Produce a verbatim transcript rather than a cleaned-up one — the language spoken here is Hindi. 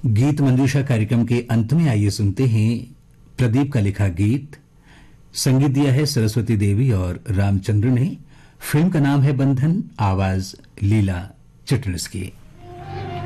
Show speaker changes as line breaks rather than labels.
गीत मंजूषा कार्यक्रम के अंत में आइए सुनते हैं प्रदीप का लिखा गीत। संगीत दिया है सरस्वती देवी और रामचंद्र ने। फिल्म का नाम है बंधन, आवाज लीला चिटनिस की।